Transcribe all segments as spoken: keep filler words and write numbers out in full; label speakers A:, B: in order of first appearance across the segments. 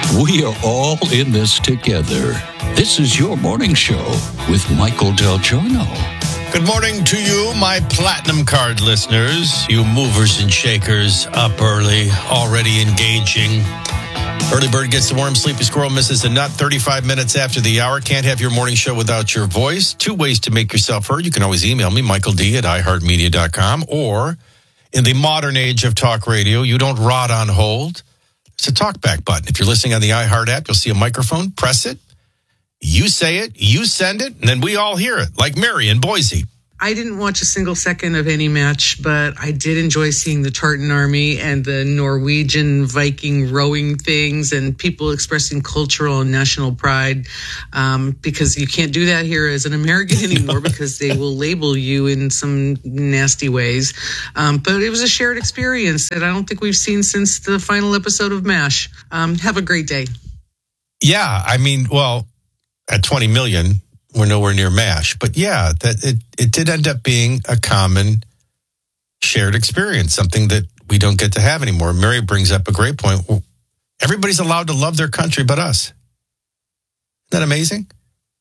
A: We are all in this together. This is your morning show with Michael Del Giorno.
B: Good morning to you, my Platinum Card listeners, you movers and shakers up early, already engaging. Early bird gets the worm, sleepy squirrel misses the nut. thirty-five minutes after the hour. Can't have your morning show without your voice. Two ways to make yourself heard. You can always email me, Michael D at i heart media dot com, or in the modern age of talk radio, you don't rot on hold. It's a talkback button. If you're listening on the iHeart app, you'll see a microphone. Press it. You say it. You send it. And then we all hear it, like Mary in Boise.
C: I didn't watch a single second of any match, but I did enjoy seeing the Tartan Army and the Norwegian Viking rowing things and people expressing cultural and national pride, um, because you can't do that here as an American anymore because they will label you in some nasty ways. Um, but it was a shared experience that I don't think we've seen since the final episode of MASH. Um, have a great day.
B: Yeah, I mean, well, at twenty million, we're nowhere near MASH. But yeah, that it, it did end up being a common shared experience, something that we don't get to have anymore. Mary brings up a great point. Everybody's allowed to love their country but us. Isn't that amazing?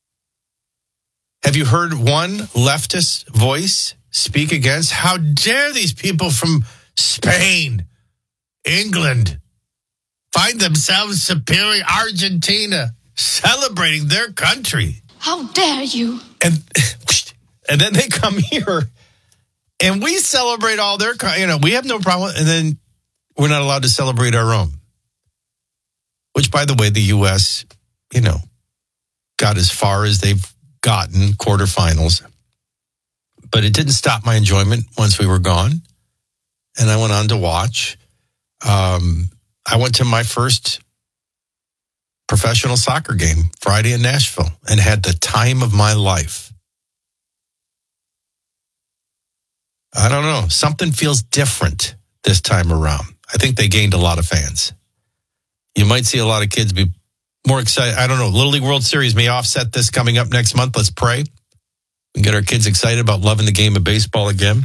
B: Have you heard one leftist voice speak against? How dare these people from Spain, England, find themselves superior Argentina, celebrating their country?
D: How dare you?
B: And and then they come here and we celebrate all their, you know, we have no problem. And then we're not allowed to celebrate our own. Which, by the way, the U S, you know, got as far as they've gotten, quarterfinals. But it didn't stop my enjoyment once we were gone. And I went on to watch. Um, I went to my first professional soccer game Friday in Nashville and had the time of my life. I don't know. Something feels different this time around. I think they gained a lot of fans. You might see a lot of kids be more excited. I don't know. Little League World Series may offset this coming up next month. Let's pray. We can get our kids excited about loving the game of baseball again.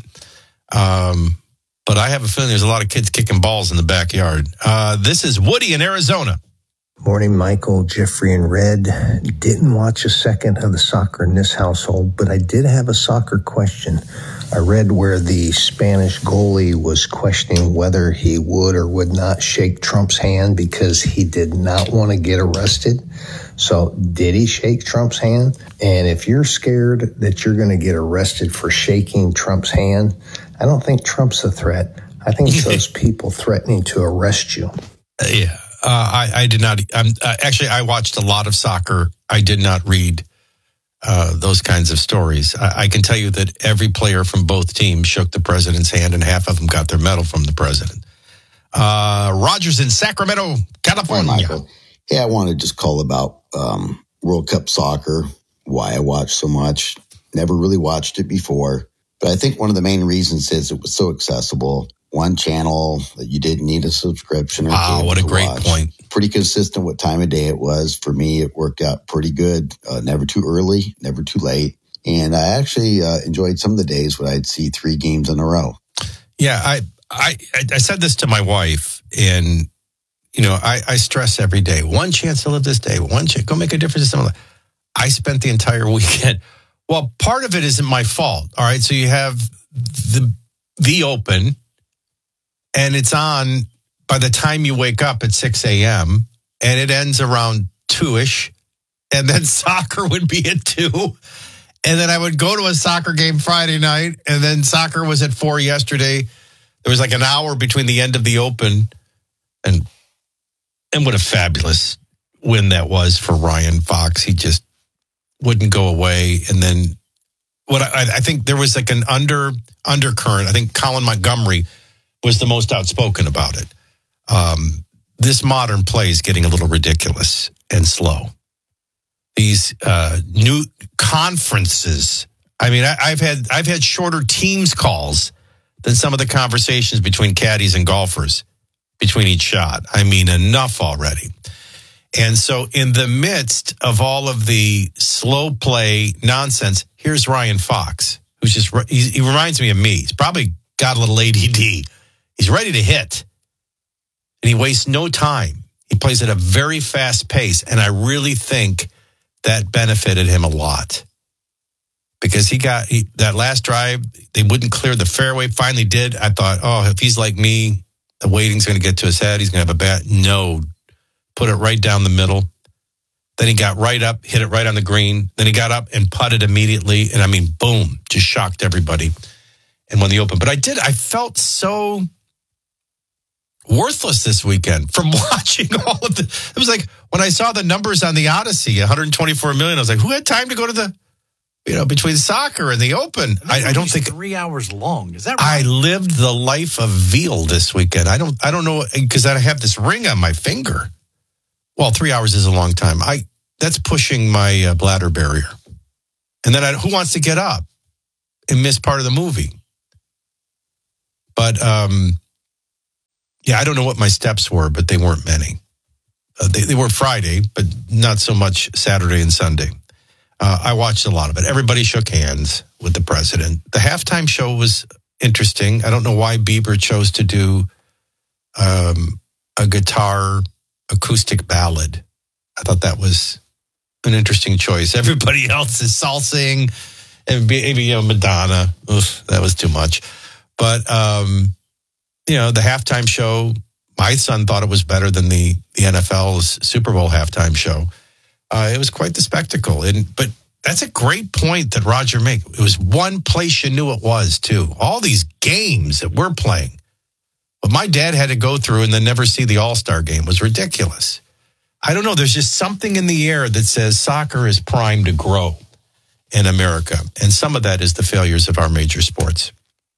B: Um, but I have a feeling there's a lot of kids kicking balls in the backyard. Uh, this is Woody in Arizona.
E: Morning, Michael, Jeffrey, and Red. Didn't watch a second of the soccer in this household, but I did have a soccer question. I read where the Spanish goalie was questioning whether he would or would not shake Trump's hand because he did not want to get arrested. So did he shake Trump's hand? And if you're scared that you're going to get arrested for shaking Trump's hand, I don't think Trump's a threat. I think it's those people threatening to arrest you.
B: Uh, yeah. Uh, I, I did not. Um, uh, actually, I watched a lot of soccer. I did not read uh, those kinds of stories. I, I can tell you that every player from both teams shook the president's hand, and half of them got their medal from the president. Uh, Rogers in Sacramento, California.
F: Hi, Michael. Hey, I want to just call about um, World Cup soccer, why I watch so much. Never really watched it before, but I think one of the main reasons is it was so accessible. One channel that you didn't need a subscription. Or
B: wow, what a great
F: watch.
B: point.
F: Pretty consistent what time of day it was. For me, it worked out pretty good. Uh, never too early, never too late. And I actually uh, enjoyed some of the days when I'd see three games in a row.
B: Yeah, I I, I said this to my wife, and, you know, I, I stress every day, one chance to live this day, one chance, go make a difference in some of the. I spent the entire weekend. Well, part of it isn't my fault. All right, so you have the the Open. And it's on by the time you wake up at six a.m. and it ends around two-ish. And then soccer would be at two. And then I would go to a soccer game Friday night. And then soccer was at four yesterday. There was like an hour between the end of the Open. And, and what a fabulous win that was for Ryan Fox. He just wouldn't go away. And then what I, I think there was like an under undercurrent. I think Colin Montgomery was the most outspoken about it. Um, this modern play is getting a little ridiculous and slow. These uh, new conferences. I mean, I, I've had I've had shorter Teams calls than some of the conversations between caddies and golfers between each shot. I mean, enough already. And so in the midst of all of the slow play nonsense, here's Ryan Fox, who's just, he, he reminds me of me. He's probably got a little A D D. He's ready to hit. And he wastes no time. He plays at a very fast pace, and I really think that benefited him a lot. Because he got he, that last drive, they wouldn't clear the fairway, finally did. I thought, oh, if he's like me, the weighting's going to get to his head. He's going to have a bad, no, put it right down the middle. Then he got right up, hit it right on the green. Then he got up and putted immediately. And I mean, boom, just shocked everybody and won the Open. But I did, I felt so worthless this weekend from watching all of the, it was like when I saw the numbers on the Odyssey, one hundred twenty-four million, I was like, who had time to go to the, you know, between soccer and the Open? I, I don't think
D: three hours long. Is that right?
B: I lived the life of veal this weekend. I don't, I don't know, because I have this ring on my finger. Well, three hours is a long time. I that's pushing my uh, bladder barrier. And then I, who wants to get up and miss part of the movie? But um, yeah, I don't know what my steps were, but they weren't many. Uh, they, they were Friday, but not so much Saturday and Sunday. Uh, I watched a lot of it. Everybody shook hands with the president. The halftime show was interesting. I don't know why Bieber chose to do um, a guitar acoustic ballad. I thought that was an interesting choice. Everybody else is salsing, and maybe, you know, Madonna. Oof, that was too much. But, um, you know, the halftime show, my son thought it was better than the, the N F L's Super Bowl halftime show. Uh, it was quite the spectacle. And but that's a great point that Roger made. It was one place you knew it was, too. All these games that we're playing. What my dad had to go through and then never see the All-Star game was ridiculous. I don't know. There's just something in the air that says soccer is primed to grow in America. And some of that is the failures of our major sports.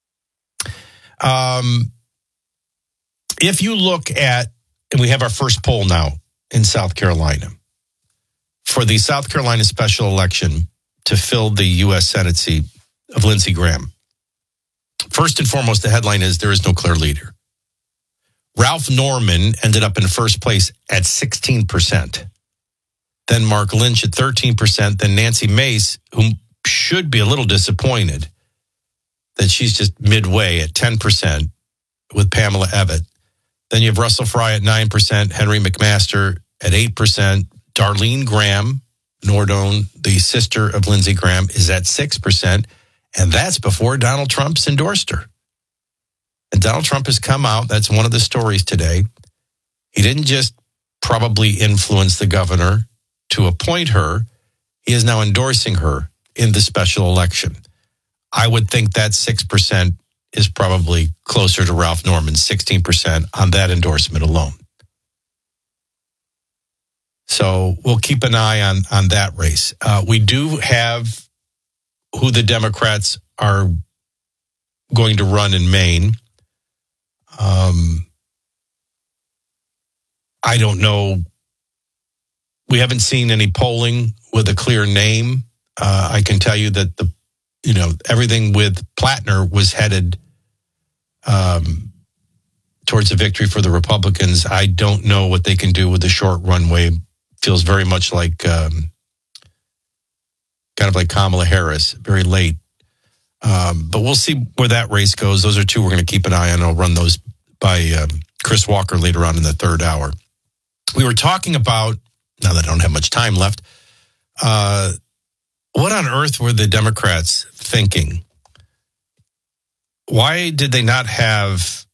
B: Um, if you look at, and we have our first poll now in South Carolina, for the South Carolina special election to fill the U S Senate seat of Lindsey Graham. First and foremost, the headline is there is no clear leader. Ralph Norman ended up in first place at sixteen percent. Then Mark Lynch at thirteen percent. Then Nancy Mace, who should be a little disappointed that she's just midway at ten percent with Pamela Ebbett. Then you have Russell Fry at nine percent, Henry McMaster at eight percent. Darlene Graham, Nordone, the sister of Lindsey Graham, is at six percent. And that's before Donald Trump's endorsed her. And Donald Trump has come out. That's one of the stories today. He didn't just probably influence the governor to appoint her. He is now endorsing her in the special election. I would think that six percent is probably closer to Ralph Norman's sixteen percent on that endorsement alone. So we'll keep an eye on, on that race. Uh, we do have who the Democrats are going to run in Maine. Um, I don't know. We haven't seen any polling with a clear name. Uh, I can tell you that the, you know, everything with Plattner was headed um, towards a victory for the Republicans. I don't know what they can do with the short runway. Feels very much like, um, kind of like Kamala Harris, very late. Um, but we'll see where that race goes. Those are two we're going to keep an eye on. I'll run those by um, Chris Walker later on in the third hour. We were talking about, now that I don't have much time left, uh, what on earth were the Democrats thinking? Why did they not have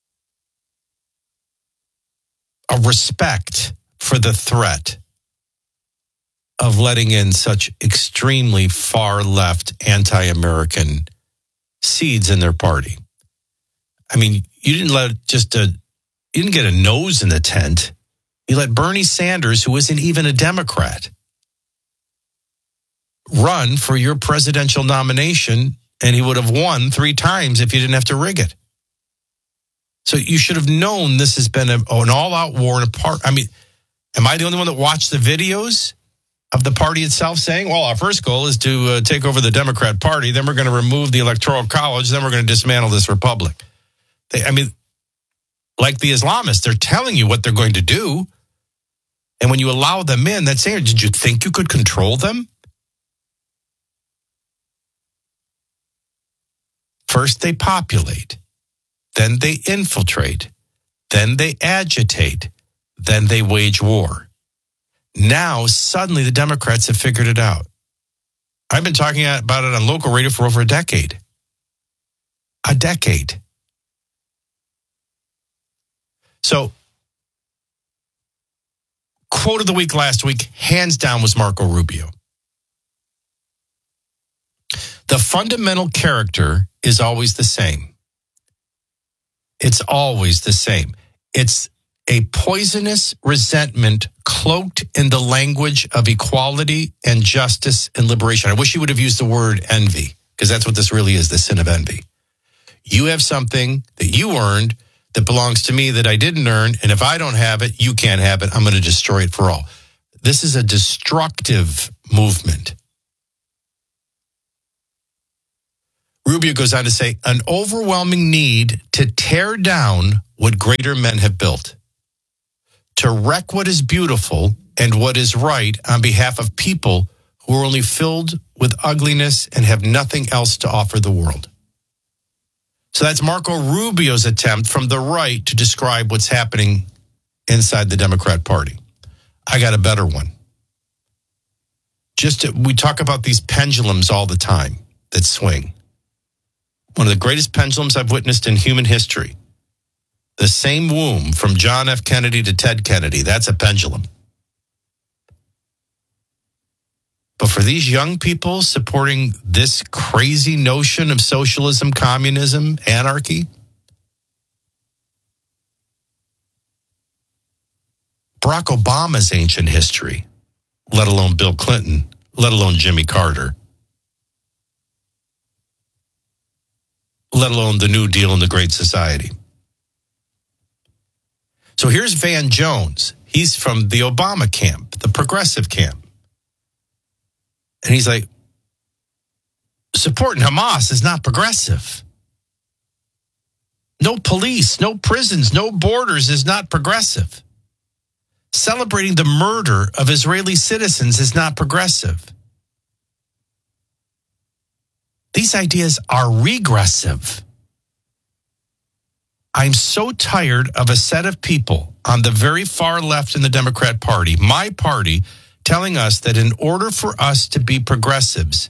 B: a respect for the threat of letting in such extremely far left anti-American seeds in their party? I mean, you didn't let just a, you didn't get a nose in the tent. You let Bernie Sanders, who isn't even a Democrat, run for your presidential nomination, and he would have won three times if you didn't have to rig it. So you should have known this has been a, an all-out war and a part. I mean, am I the only one that watched the videos of the party itself saying, well, our first goal is to uh, take over the Democrat Party, then we're going to remove the Electoral College, then we're going to dismantle this republic. They, I mean, like the Islamists, they're telling you what they're going to do. And when you allow them in, that's saying, did you think you could control them? First they populate, then they infiltrate, then they agitate, then they wage war. Now, suddenly, the Democrats have figured it out. I've been talking about it on local radio for over a decade. A decade. So, quote of the week last week, hands down, was Marco Rubio. The fundamental character is always the same. It's always the same. It's a poisonous resentment cloaked in the language of equality and justice and liberation. I wish you would have used the word envy, because that's what this really is, the sin of envy. You have something that you earned that belongs to me that I didn't earn, and if I don't have it, you can't have it. I'm going to destroy it for all. This is a destructive movement. Rubio goes on to say, an overwhelming need to tear down what greater men have built, to wreck what is beautiful and what is right on behalf of people who are only filled with ugliness and have nothing else to offer the world. So that's Marco Rubio's attempt from the right to describe what's happening inside the Democrat Party. I got a better one. Just to, we talk about these pendulums all the time that swing. One of the greatest pendulums I've witnessed in human history. The same womb from John F. Kennedy to Ted Kennedy. That's a pendulum. But for these young people supporting this crazy notion of socialism, communism, anarchy, Barack Obama's ancient history, let alone Bill Clinton, let alone Jimmy Carter, let alone the New Deal and the Great Society. So here's Van Jones. He's from the Obama camp, the progressive camp. And he's like, supporting Hamas is not progressive. No police, no prisons, no borders is not progressive. Celebrating the murder of Israeli citizens is not progressive. These ideas are regressive. I'm so tired of a set of people on the very far left in the Democrat Party, my party, telling us that in order for us to be progressives,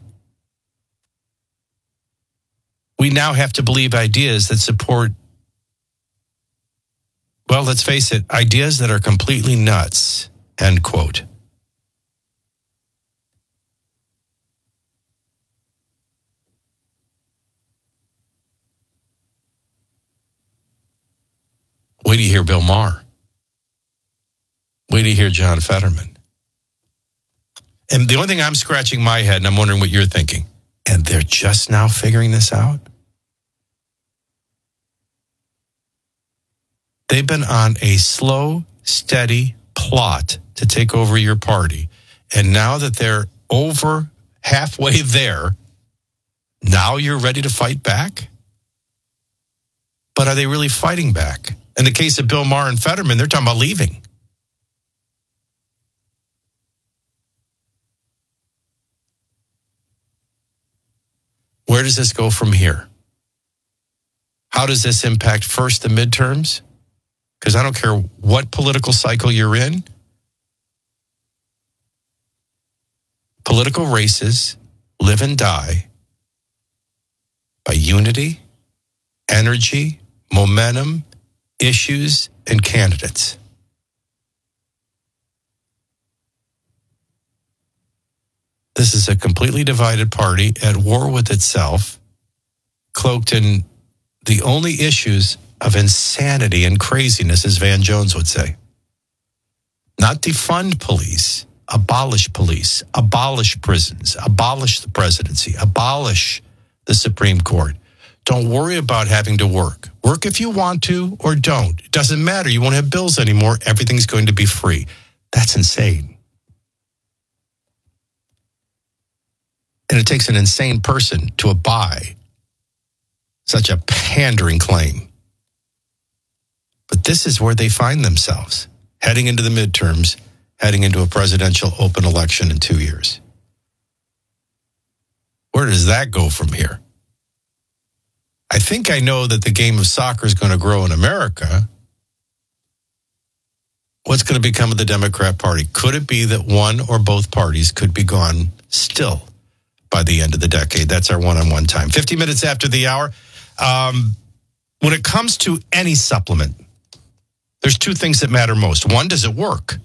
B: we now have to believe ideas that support, well, let's face it, ideas that are completely nuts, end quote. Wait till you hear Bill Maher. Wait till you hear John Fetterman. And the only thing I'm scratching my head, and I'm wondering what you're thinking, and they're just now figuring this out? They've been on a slow, steady plot to take over your party. And now that they're over halfway there, now you're ready to fight back? But are they really fighting back? In the case of Bill Maher and Fetterman, they're talking about leaving. Where does this go from here? How does this impact first the midterms? Because I don't care what political cycle you're in. Political races live and die by unity, energy, momentum, issues, and candidates. This is a completely divided party at war with itself, cloaked in the only issues of insanity and craziness, as Van Jones would say. Not defund police, abolish police, abolish prisons, abolish the presidency, abolish the Supreme Court. Don't worry about having to work. Work if you want to or don't. It doesn't matter. You won't have bills anymore. Everything's going to be free. That's insane. And it takes an insane person to abide such a pandering claim. But this is where they find themselves, heading into the midterms, heading into a presidential open election in two years. Where does that go from here? I think I know that the game of soccer is going to grow in America. what's going to become of the Democrat Party? Could it be that one or both parties could be gone still by the end of the decade? That's our one-on-one time. fifty minutes after the hour. Um, when it comes to any supplement, there's two things that matter most. One, does it work?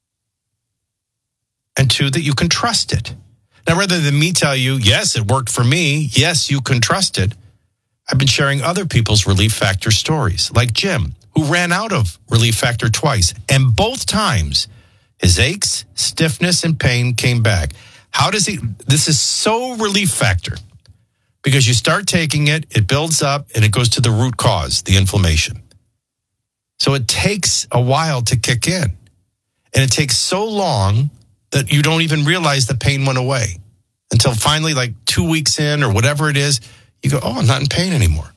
B: And two, that you can trust it. Now, rather than me tell you, yes, it worked for me, yes, you can trust it, I've been sharing other people's Relief Factor stories, like Jim, who ran out of Relief Factor twice, and both times his aches, stiffness, and pain came back. How does he? This is so Relief Factor, because you start taking it, it builds up, and it goes to the root cause, the inflammation. So it takes a while to kick in, and it takes so long that you don't even realize the pain went away until finally, like two weeks in or whatever it is, you go, oh, I'm not in pain anymore.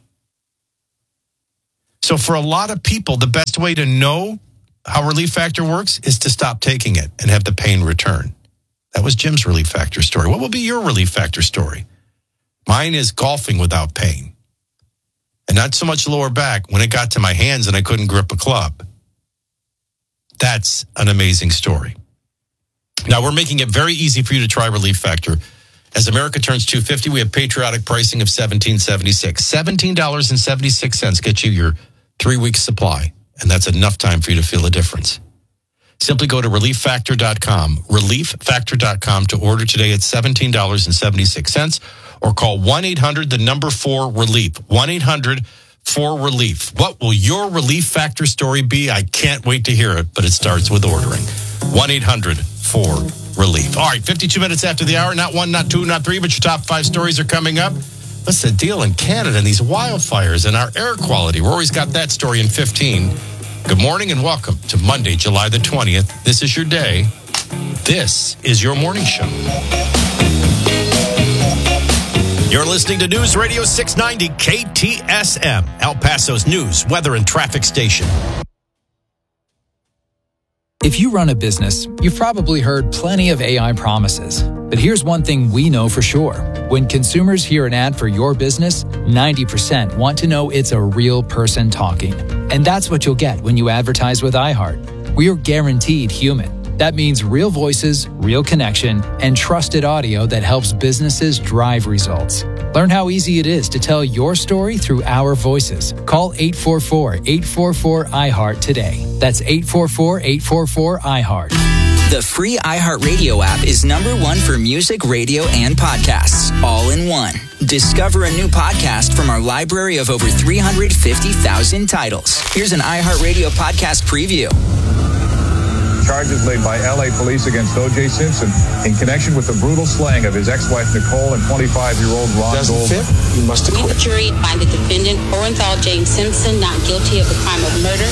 B: So for a lot of people, the best way to know how Relief Factor works is to stop taking it and have the pain return. That was Jim's Relief Factor story. What will be your Relief Factor story? Mine is golfing without pain. And not so much lower back when it got to my hands and I couldn't grip a club. That's an amazing story. Now, we're making it very easy for you to try Relief Factor. As America turns two hundred fifty dollars, we have patriotic pricing of seventeen seventy-six. seventeen seventy-six gets you your three-week supply, and that's enough time for you to feel a difference. Simply go to relief factor dot com, relief factor dot com to order today at seventeen seventy-six, or call one eight hundred, the number four, relief, one eight hundred four relief. What will your Relief Factor story be? I can't wait to hear it, but it starts with ordering. one eight hundred four relief. All right, fifty-two minutes after the hour. Not one, not two, not three, but your top five stories are coming up. What's the deal in Canada and these wildfires and our air quality? Rory's got that story in fifteen. Good morning and welcome to Monday, July the twentieth. This is your day. This is your morning show. You're listening to News Radio six ninety K T S M, El Paso's news, weather, and traffic station.
G: If you run a business, you've probably heard plenty of A I promises. But here's one thing we know for sure. When consumers hear an ad for your business, ninety percent want to know it's a real person talking. And that's what you'll get when you advertise with iHeart. We're guaranteed human. That means real voices, real connection, and trusted audio that helps businesses drive results. Learn how easy it is to tell your story through our voices. Call eight four four, eight four four, I heart today. That's eight four four, eight four four, I heart.
H: The free iHeartRadio app is number one for music, radio, and podcasts, all in one. Discover a new podcast from our library of over three hundred fifty thousand titles. Here's an iHeartRadio podcast preview.
I: Charges laid by L A police against O J Simpson in connection with the brutal slaying of his ex-wife Nicole and twenty-five-year-old Ron
J: Doesn't
I: Goldman.
J: fit, you must acquit.
K: The jury find the defendant, Orenthal James Simpson, not guilty of the crime of murder.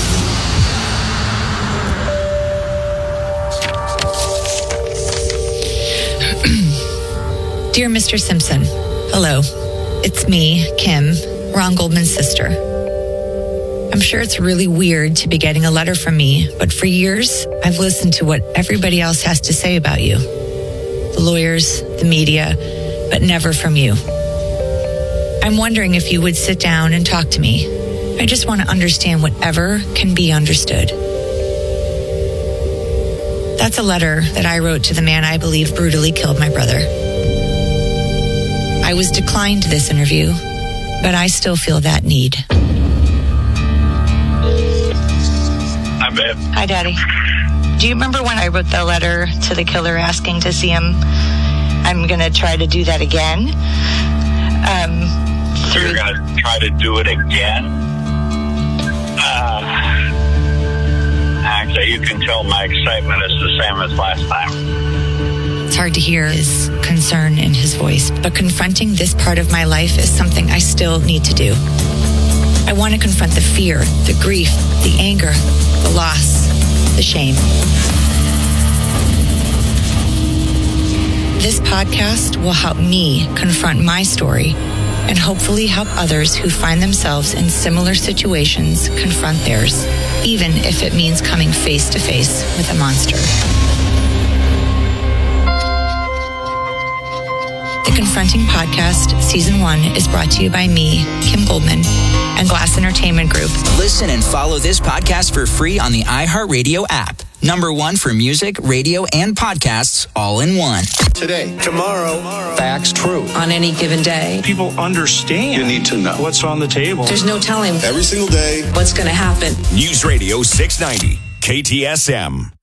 L: Dear Mister Simpson, hello. It's me, Kim, Ron Goldman's sister. I'm sure it's really weird to be getting a letter from me, but for years, I've listened to what everybody else has to say about you. The lawyers, the media, but never from you. I'm wondering if you would sit down and talk to me. I just want to understand whatever can be understood. That's a letter that I wrote to the man I believe brutally killed my brother. I was declined this interview, but I still feel that need.
M: Hi, babe.
L: Hi, Daddy. Do you remember when I wrote the letter to the killer asking to see him? I'm going to try to do that again. Um,
M: You're going to try to do it again? Uh, actually, you can tell my excitement is the same as last time.
L: It's hard to hear his concern in his voice, but confronting this part of my life is something I still need to do. I want to confront the fear, the grief, the anger, the loss, the shame. This podcast will help me confront my story and hopefully help others who find themselves in similar situations confront theirs, even if it means coming face to face with a monster. The Confronting Podcast, Season one, is brought to you by me, Kim Goldman, and Glass Entertainment Group.
H: Listen and follow this podcast for free on the iHeartRadio app. Number one for music, radio, and podcasts all in one.
J: Today, tomorrow, facts, truth.
N: On any given day.
J: People understand. You need to know what's on the table.
N: There's no telling
J: every single day
N: what's going to happen.
O: News Radio six ninety, K T S M.